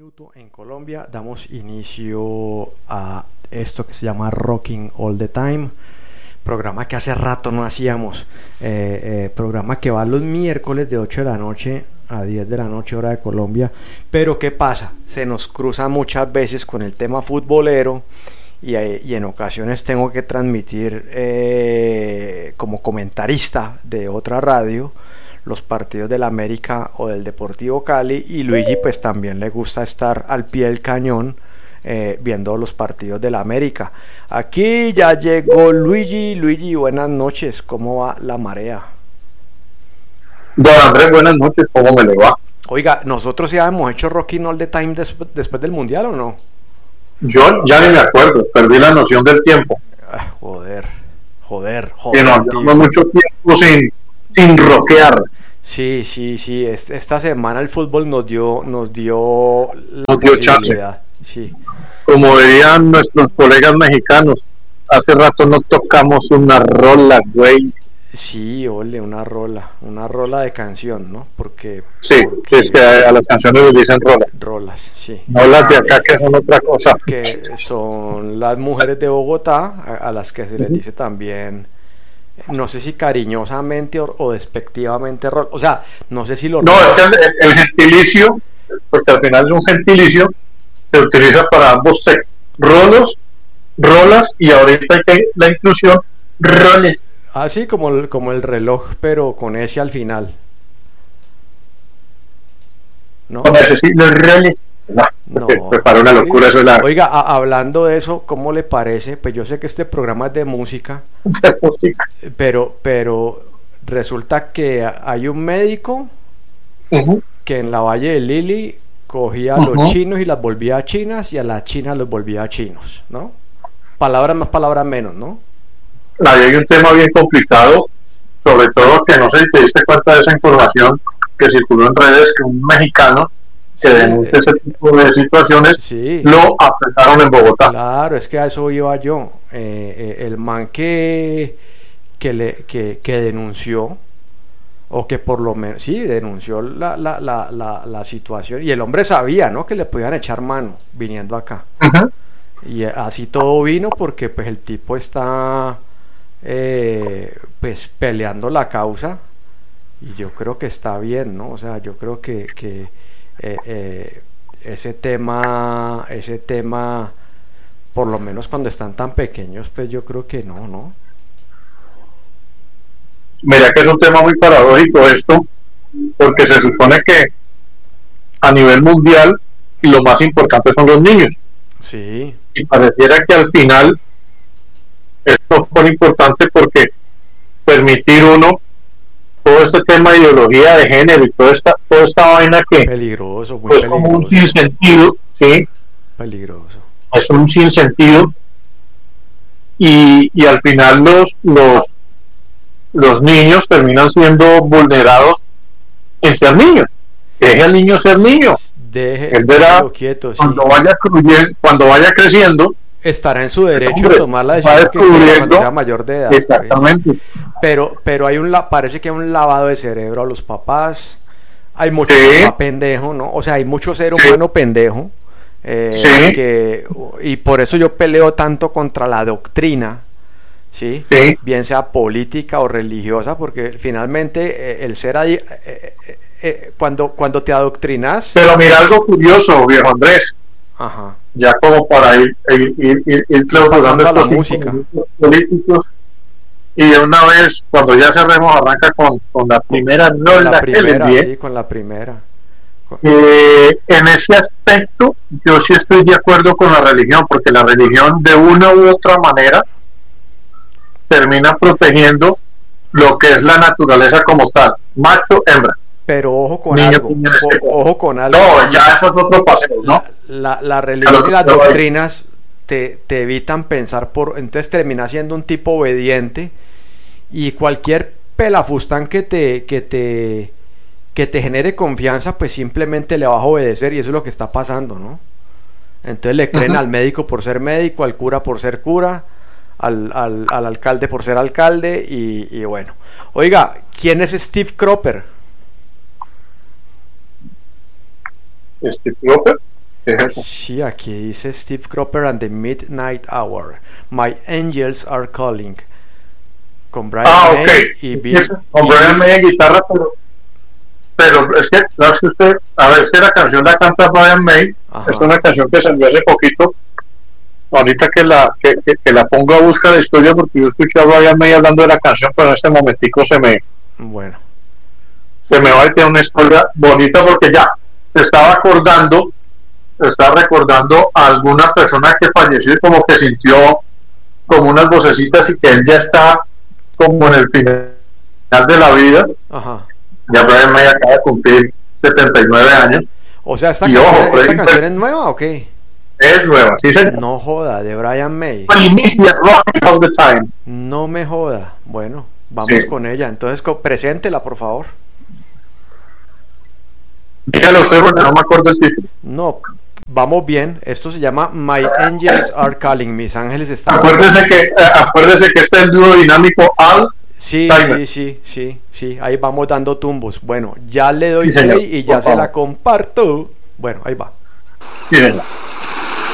minuto en Colombia damos inicio a esto que se llama Rocking All the Time, programa que hace rato no hacíamos, programa que va los miércoles de 8 de la noche a 10 de la noche hora de Colombia. Pero ¿qué pasa? Se nos cruza muchas veces con el tema futbolero y en ocasiones tengo que transmitir como comentarista de otra radio los partidos del América o del Deportivo Cali, y Luigi pues también le gusta estar al pie del cañón viendo los partidos del América. Aquí ya llegó Luigi, buenas noches, ¿cómo va la marea? Don Andrés, buenas noches, ¿cómo me le va? Oiga, ¿nosotros ya hemos hecho Rocking All the Time después del Mundial o no? Yo ya ni me acuerdo, perdí la noción del tiempo. Joder. Que nos llevamos mucho tiempo sin rockear. Sí, esta semana el fútbol nos dio la chance. Sí. Como dirían nuestros colegas mexicanos, hace rato no tocamos una rola, güey. Sí, ole, una rola de canción, ¿no? Porque es que a las canciones les dicen rola. Rolas, sí. No las de acá, que son otra cosa. Que son las mujeres de Bogotá, a las que se les dice también, no sé si cariñosamente o despectivamente, o sea, no sé si lo... No, es que el gentilicio, porque al final es un gentilicio, se utiliza para ambos sexos. Rolas, y ahorita hay que la inclusión, roles. Así como el reloj, pero con ese al final, ¿no? Con ese sí, los roles. No, para una locura eso. Oiga, hablando de eso, ¿cómo le parece? Pues yo sé que este programa es de música, pero resulta que hay un médico que en la Valle de Lili cogía a los chinos y las volvía a chinas, y a las chinas los volvía a chinos, ¿no? Palabras más, palabras menos, ¿no? Ahí hay un tema bien complicado, sobre todo que no sé si te diste cuenta de esa información que circuló en redes, que un mexicano que denuncia ese tipo de situaciones, lo apretaron en Bogotá. Claro, es que a eso iba yo. El man que denunció, o que por lo menos denunció la situación, y el hombre sabía, ¿no?, que le podían echar mano viniendo acá. Y así todo vino porque pues el tipo está pues peleando la causa, y yo creo que está bien, ¿no? O sea, yo creo que ese tema, por lo menos cuando están tan pequeños, pues yo creo que no. Mira que es un tema muy paradójico esto, porque se supone que a nivel mundial lo más importante son los niños. Sí. Y pareciera que al final esto fue importante porque permitir uno todo este tema de ideología de género y toda esta vaina que peligroso, muy pues peligroso. Como un sinsentido, sí, peligroso, es un sinsentido, y al final los niños terminan siendo vulnerados en ser niños. Deje al niño ser niño, él verá quieto, cuando vaya creciendo, estará en su derecho de tomar la decisión que cuando sea mayor de edad. Exactamente. Pero parece que hay un lavado de cerebro a los papás. Hay mucho papá pendejo, ¿no? O sea, hay mucho ser humano pendejo. Y por eso yo peleo tanto contra la doctrina, ¿sí? Bien sea política o religiosa, porque finalmente el ser ahí, cuando te adoctrinas. Pero mira algo curioso, viejo Andrés. Ajá. Ya como para ir clausurando estos música políticos, y de una vez cuando ya cerremos arranca con la primera rola que le envié. Sí, con la primera. En ese aspecto yo sí estoy de acuerdo con la religión, porque la religión de una u otra manera termina protegiendo lo que es la naturaleza como tal, macho, hembra. Pero ojo con algo. No, ya eso es otro paseo, ¿no? La religión y las doctrinas te evitan pensar entonces termina siendo un tipo obediente, y cualquier pelafustán que te genere confianza, pues simplemente le vas a obedecer, y eso es lo que está pasando, ¿no? Entonces le creen al médico por ser médico, al cura por ser cura, al alcalde por ser alcalde, y bueno. Oiga, ¿quién es Steve Cropper? Steve Cropper, ¿Qué es eso? Sí, aquí dice Steve Cropper and the Midnight Hour. My Angels Are Calling. Con Brian May y Bill. Con Brian May en guitarra, pero es que, ¿sabes que usted? A ver, es que la canción la canta Brian May. Ajá. Es una canción que salió hace poquito. Ahorita que la pongo a buscar la historia, porque yo escuché a Brian May hablando de la canción, pero en este momentico se me va a tener una historia bonita, porque ya estaba recordando a alguna persona que falleció y como que sintió como unas vocecitas y que él ya está como en el final de la vida. Ajá. Ya Brian May acaba de cumplir 79 años. O sea, ¿esta canción es nueva o qué? Es nueva, sí, señor. No joda, de Brian May. All the time. No me joda. Bueno, vamos con ella. Entonces, preséntela, por favor. Dígalo usted porque no me acuerdo el título. No, vamos bien. Esto se llama My Angels Are Calling. Mis ángeles están... Acuérdese que este es el dúo dinámico Al. Sí, ahí vamos dando tumbos. Bueno, ya le doy play y ya se la comparto. Bueno, ahí va. Sí,